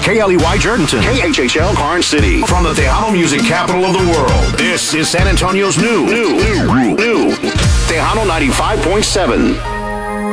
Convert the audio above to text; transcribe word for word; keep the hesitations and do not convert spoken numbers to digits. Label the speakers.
Speaker 1: K L E Y Jordanton. K H H L Karnes City. From the Tejano music capital of the world, this is San Antonio's new, new, new, new Tejano ninety-five point seven.